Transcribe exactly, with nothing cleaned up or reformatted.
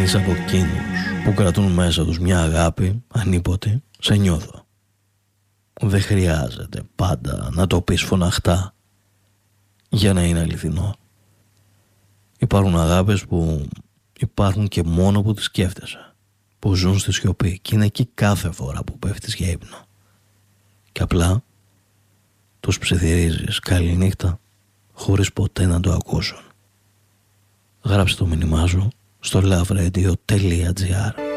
είσαι από εκείνους που κρατούν μέσα τους μια αγάπη ανίποτε, σε νιώθω. Δεν χρειάζεται πάντα να το πεις φωναχτά για να είναι αληθινό. Υπάρχουν αγάπες που υπάρχουν και μόνο που τις σκέφτεσαι, που ζουν στη σιωπή και είναι εκεί κάθε φορά που πέφτεις για ύπνο. Και απλά τους ψιθυρίζεις καληνύχτα χωρίς ποτέ να το ακούσουν. Γράψε το μήνυμά σου στο loveRadio.gr.